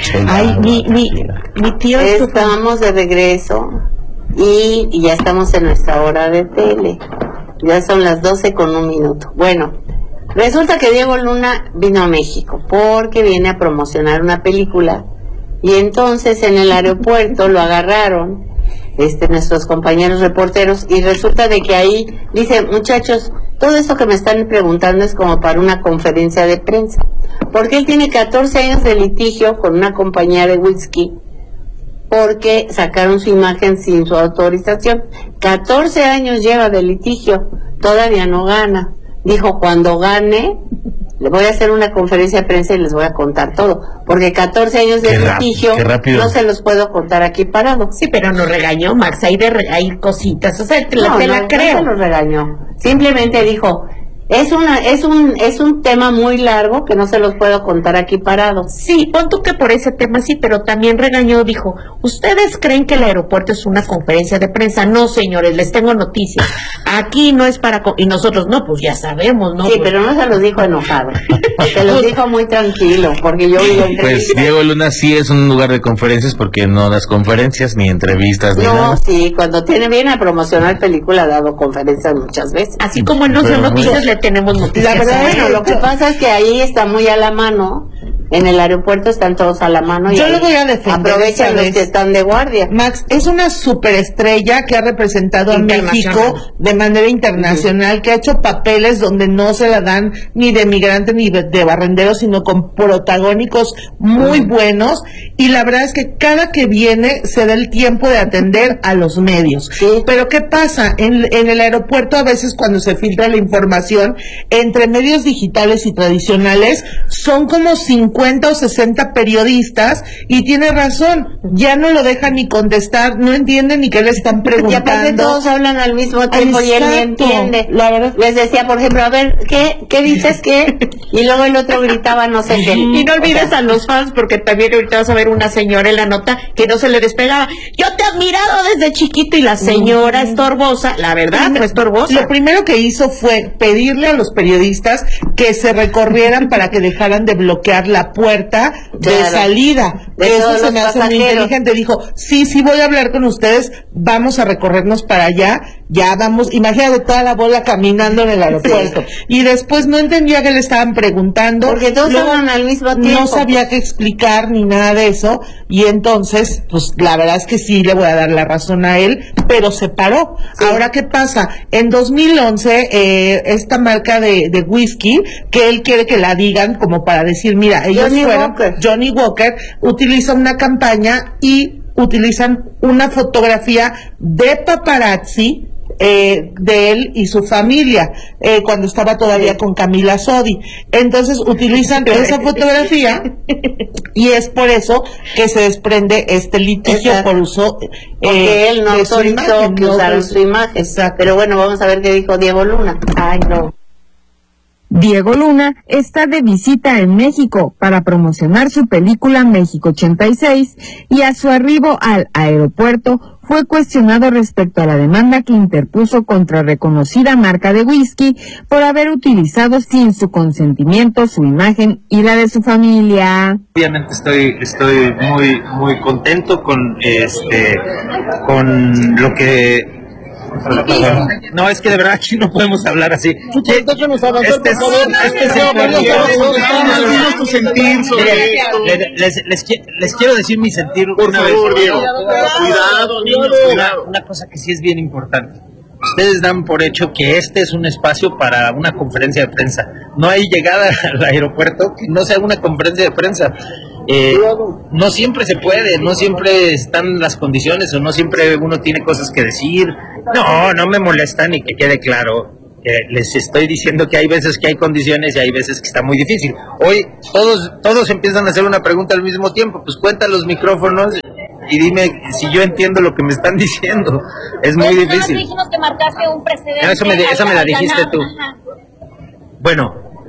Ay, mi tío... Estamos de regreso y ya estamos en nuestra hora de tele. Ya son las 12:01. Bueno, resulta que Diego Luna vino a México porque viene a promocionar una película y entonces en el aeropuerto lo agarraron nuestros compañeros reporteros y resulta de que ahí dice, muchachos, todo esto que me están preguntando es como para una conferencia de prensa, porque él tiene 14 años de litigio con una compañía de whisky porque sacaron su imagen sin su autorización. 14 años lleva de litigio, todavía no gana. Dijo, cuando gane, le voy a hacer una conferencia de prensa y les voy a contar todo, porque 14 años de litigio no se los puedo contar aquí parado. Sí, pero no regañó, Max, hay cositas, o sea, te la creo. No se los regañó, simplemente dijo, es un tema muy largo que no se los puedo contar aquí parado. Sí, pon tú que por ese tema sí, pero también regañó, dijo, ¿ustedes creen que el aeropuerto es una conferencia de prensa? No, señores, les tengo noticias. Aquí no es para... Y nosotros, no, pues ya sabemos, ¿no? Sí, pero no se los dijo enojado. Se los dijo muy tranquilo, porque yo vi Pues Diego Luna sí es un lugar de conferencias porque no das conferencias ni entrevistas ni nada. No, sí, cuando viene a promocionar película ha dado conferencias muchas veces. Así como en No Son Noticias le tenemos noticias. La verdad, bueno, lo que pasa es que ahí está muy a la mano. En el aeropuerto están todos a la mano. Yo lo voy a defender. Aprovechan los que están de guardia. Max, es una superestrella que ha representado a México de manera internacional, que ha hecho papeles donde no se la dan ni de migrante ni de barrendero, sino con protagónicos muy buenos. Y la verdad es que cada que viene se da el tiempo de atender a los medios. Sí. Pero ¿qué pasa? En el aeropuerto a veces cuando se filtra la información entre medios digitales y tradicionales son como 50 o 60 periodistas y tiene razón, ya no lo dejan ni contestar, no entienden ni qué le están preguntando. Y aparte todos hablan al mismo tiempo y él ni entiende. La verdad. Les decía, por ejemplo, a ver, ¿qué dices qué? Y luego el otro gritaba no sé qué. Y no olvides a los fans, porque también ahorita vas a ver una señora en la nota que no se le despegaba. Yo te he admirado desde chiquito y la señora estorbosa, la verdad, fue estorbosa. Lo primero que hizo fue pedirle a los periodistas que se recorrieran para que dejaran de bloquear la puerta de salida. Eso se me hace muy inteligente. Dijo, sí, voy a hablar con ustedes, vamos a recorrernos para allá, ya vamos, imagínate toda la bola caminando en el aeropuerto. Sí. Y después no entendía qué le estaban preguntando. Porque todos hablan al mismo tiempo. No sabía qué explicar ni nada de eso, y entonces, pues la verdad es que sí le voy a dar la razón a él, pero se paró. Sí. Ahora, ¿qué pasa? En 2011, esta marca de whisky, que él quiere que la digan como para decir, mira, Johnny Walker utiliza una campaña y utilizan una fotografía de paparazzi de él y su familia cuando estaba todavía con Camila Sodi. Entonces utilizan esa fotografía y es por eso que se desprende este litigio por uso porque él no autorizó que usaran su imagen. Exacto. Pero bueno, vamos a ver qué dijo Diego Luna. Ay, no. Diego Luna está de visita en México para promocionar su película México 86 y a su arribo al aeropuerto fue cuestionado respecto a la demanda que interpuso contra reconocida marca de whisky por haber utilizado sin su consentimiento su imagen y la de su familia. Obviamente estoy muy contento con lo que... No, es que de verdad aquí no podemos hablar así. Les quiero decir mi sentir una vez. Cuidado, niños. Una cosa que sí es bien importante. Ustedes dan por hecho que este es un espacio para una conferencia de prensa. No hay llegada al aeropuerto que no sea una conferencia de prensa. No siempre se puede, no siempre están las condiciones o no siempre uno tiene cosas que decir. No me molesta ni que quede claro. Les estoy diciendo que hay veces que hay condiciones y hay veces que está muy difícil. Hoy todos empiezan a hacer una pregunta al mismo tiempo. Pues cuenta los micrófonos y dime si yo entiendo lo que me están diciendo. Es muy difícil. Dijimos que marcaste un precedente. Esa me la dijiste tú. Bueno,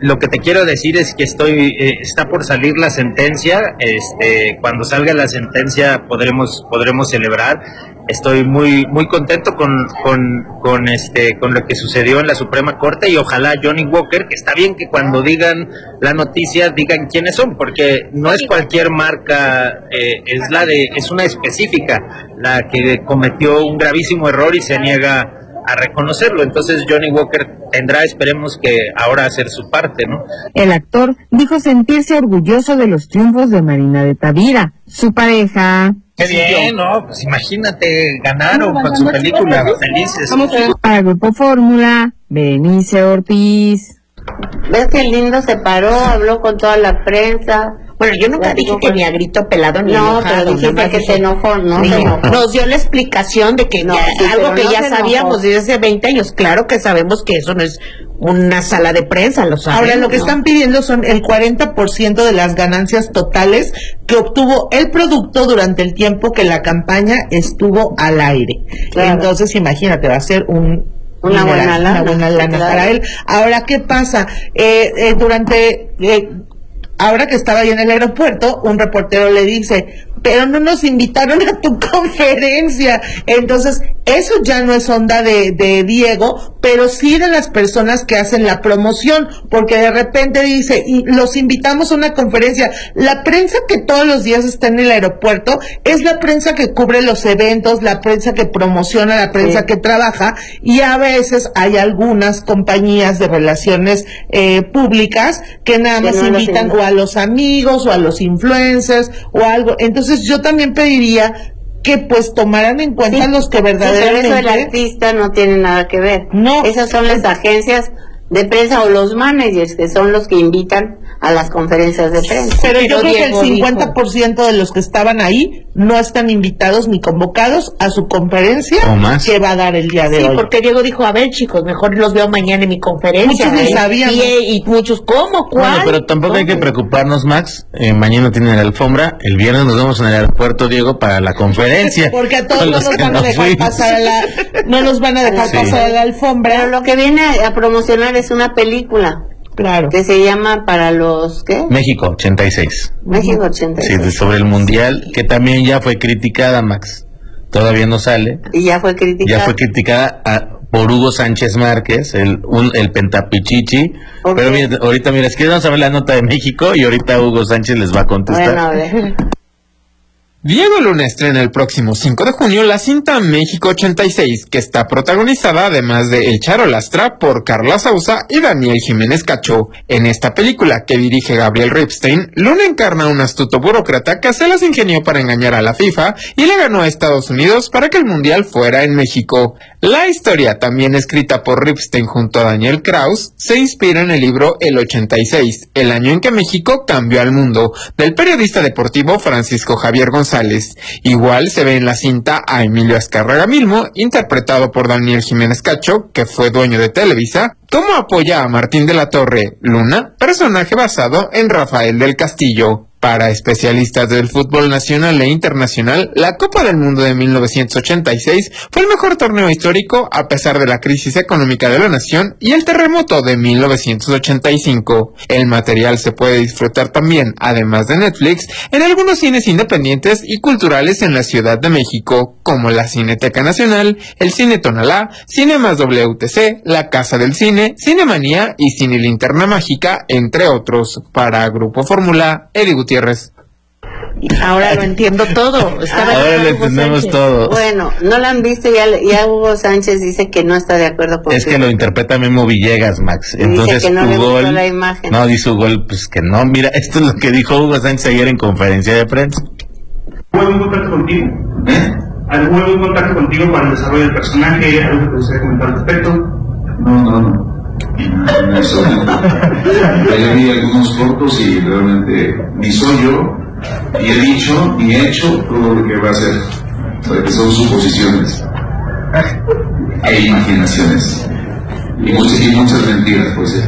lo que te quiero decir es que está por salir la sentencia. Cuando salga la sentencia podremos celebrar. Estoy muy contento con lo que sucedió en la Suprema Corte, y ojalá Johnny Walker, que está bien que cuando digan la noticia digan quiénes son, porque no es cualquier marca, es una específica la que cometió un gravísimo error y se niega a reconocerlo. Entonces Johnny Walker tendrá, esperemos que ahora, hacer su parte, ¿no? El actor dijo sentirse orgulloso de los triunfos de Marina de Tavira, su pareja. Qué bien, ¿no? Pues imagínate, ganaron con su película, felices. Para Grupo Fórmula, Berenice Ortiz. ¿Ves qué lindo se paró? Habló con toda la prensa. Bueno, yo nunca dije que ni a grito pelado ni No, enojado. pero dijiste que se enojó, ¿no? Se enojó. Nos dio la explicación de que No, ya, sí, algo pero que no ya se sabíamos enojó. desde hace 20 años. Claro que sabemos que eso no es una sala de prensa, lo sabemos. Ahora lo que ¿no? están pidiendo son el 40% de las ganancias totales que obtuvo el producto durante el tiempo que la campaña estuvo al aire. Claro. Entonces, imagínate, va a ser una buena lana claro. para él. Ahora, ¿qué pasa? Ahora que estaba ahí en el aeropuerto, un reportero le dice, pero no nos invitaron a tu conferencia. Entonces, eso ya no es onda de Diego, pero sí de las personas que hacen la promoción, porque de repente dice, y los invitamos a una conferencia. La prensa que todos los días está en el aeropuerto es la prensa que cubre los eventos, la prensa que promociona, la prensa que trabaja, y a veces hay algunas compañías de relaciones públicas que nada más no invitan o a los amigos o a los influencers o algo. Entonces yo también pediría que pues tomaran en cuenta los que Pero verdaderamente... eso el artista no tiene nada que ver. No. Esas son las agencias de prensa o los managers, que son los que invitan a las conferencias de prensa. Pero yo creo que el Diego 50% de los que estaban ahí no están invitados ni convocados a su conferencia O más. que va a dar el día de Sí, hoy. porque Diego dijo, a ver chicos, mejor los veo mañana en mi conferencia. Muchos ni sabíamos. Y muchos, ¿cómo? ¿Cuál? Bueno, pero tampoco hay que preocuparnos, Max. Mañana tienen la alfombra. El viernes nos vemos en el aeropuerto, Diego, para la conferencia. Porque a todos Con no los nos que van a nos dejar fuimos. pasar no nos van a dejar Sí. pasar a la alfombra. Pero lo que viene a promocionar es una película Claro. que se llama Para los, ¿qué? México 86. México Sí, 86. sobre el Mundial, que también ya fue criticada, Max. Todavía no sale. Y ya fue criticada. Ya fue criticada por Hugo Sánchez Márquez, el pentapichichi. Ok. Pero mira, ahorita, es que vamos a ver la nota de México y ahorita Hugo Sánchez les va a contestar. Bueno, a ver. Diego Luna estrena el próximo 5 de junio la cinta México 86, que está protagonizada, además de El Charolastra, por Carla Sousa y Daniel Jiménez Cacho. En esta película, que dirige Gabriel Ripstein, Luna encarna a un astuto burócrata que se las ingenió para engañar a la FIFA y le ganó a Estados Unidos para que el Mundial fuera en México. La historia, también escrita por Ripstein junto a Daniel Kraus, se inspira en el libro El 86, el año en que México cambió al mundo, del periodista deportivo Francisco Javier González. Igual se ve en la cinta a Emilio Azcárraga Milmo, interpretado por Daniel Jiménez Cacho, que fue dueño de Televisa, como apoya a Martín de la Torre, Luna, personaje basado en Rafael del Castillo. Para especialistas del fútbol nacional e internacional, la Copa del Mundo de 1986 fue el mejor torneo histórico a pesar de la crisis económica de la nación y el terremoto de 1985. El material se puede disfrutar también, además de Netflix, en algunos cines independientes y culturales en la Ciudad de México, como la Cineteca Nacional, el Cine Tonalá, Cinemas WTC, la Casa del Cine, Cinemanía y Cine Linterna Mágica, entre otros. Para Grupo Fórmula, Eddie Gutiérrez. Ahora lo entiendo todo. Estaba Ahora diciendo lo Hugo entendemos Sánchez. todo. Bueno, no la han visto, ya Hugo Sánchez dice que no está de acuerdo con Es que lo interpreta Memo Villegas, Max. Dice Entonces, que no le Hugo, gustó la imagen. no, dice Hugo, pues que no. Mira, esto es lo que dijo Hugo Sánchez ayer en conferencia de prensa. ¿Hubo algún contacto contigo? ¿Hubo algún contacto contigo para el desarrollo del personaje? ¿Algo que te gustaría comentar al respecto? No. Eso, yo vi algunos cortos y realmente ni soy yo, ni he dicho, ni he hecho todo lo que va a hacer, porque son suposiciones e imaginaciones y muchas mentiras, pues.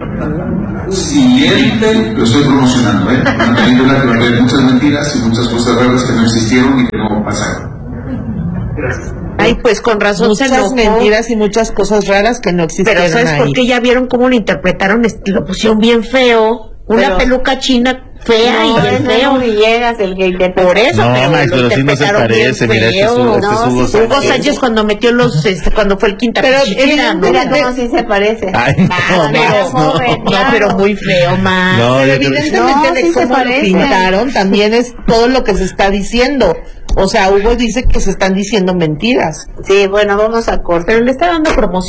Siguiente, lo estoy promocionando, una película que va a haber muchas mentiras y muchas cosas raras que no existieron y que no pasaron. Gracias. Ay, pues con razón se muchas enojó. mentiras y muchas cosas raras que no existieron. Pero ¿sabes ahí. por qué? Ya vieron cómo lo interpretaron, lo pusieron bien feo, una Pero- peluca china fea No, y bien es feo. Hugo Villegas el que interpreta. Por eso, No, pero Max, lo pero sí no se interpretaron bien parece, mira, este es feo. Hugo No, Sánchez. sí Hugo Sánchez cuando metió cuando fue el quinta Pero pichichera, ¿no? Mira cómo sí se parece. Ay, no, Max, no, joven, No, claro. pero muy feo, más. No, Pero yo creo que- evidentemente No, de sí se cómo lo parece. pintaron también es todo lo que se está diciendo. O sea, Hugo dice que se están diciendo mentiras. Sí, bueno, vamos a corte. Pero le está dando promoción.